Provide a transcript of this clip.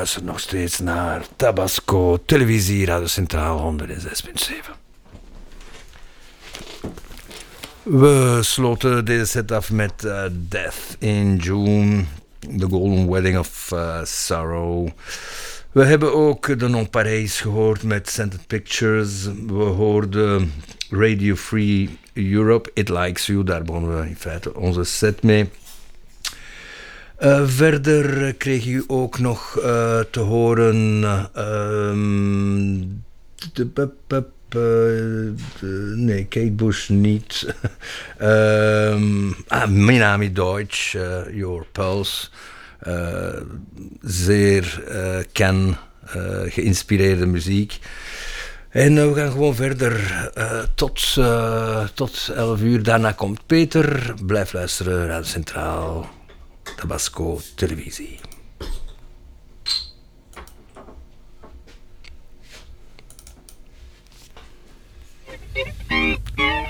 luistert nog steeds naar Tabasco Televisie, Radio Centraal 106.7. We sloten deze set af met Death in June, The Golden Wedding of Sorrow. We hebben ook de Non-Pareils gehoord met Scented Pictures. We hoorden Radio Free Europe, It Likes You. Daar begonnen we in feite onze set mee. Verder kreeg u ook nog te horen... nee, Kate Bush niet. Minami Deutsch, Your Pulse. Zeer geïnspireerde muziek. En we gaan gewoon verder tot 11 uur. Daarna komt Peter. Blijf luisteren, Radio Centraal, Tabasco Televisie.